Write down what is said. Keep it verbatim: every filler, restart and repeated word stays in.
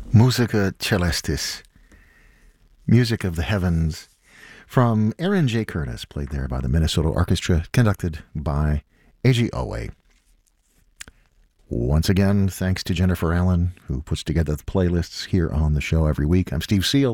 Musica Celestis, Music of the Heavens, from Aaron J. Curtis, played there by the Minnesota Orchestra, conducted by Eiji Oe. Once again, thanks to Jennifer Allen, who puts together the playlists here on the show every week. I'm Steve Seal.